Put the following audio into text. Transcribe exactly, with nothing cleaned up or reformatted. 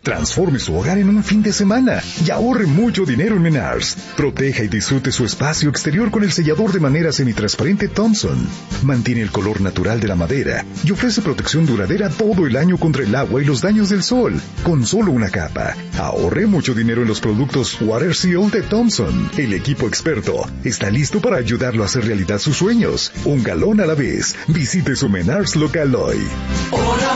Transforme su hogar en un fin de semana y ahorre mucho dinero en Menards. Proteja y disfrute su espacio exterior con el sellador de madera semitransparente Thompson. Mantiene el color natural de la madera y ofrece protección duradera todo el año contra el agua y los daños del sol, con solo una capa. Ahorre mucho dinero en los productos Water Seal de Thompson. El equipo experto está listo para ayudarlo a hacer realidad sus sueños. Un galón a la vez. Visite su Menards local hoy.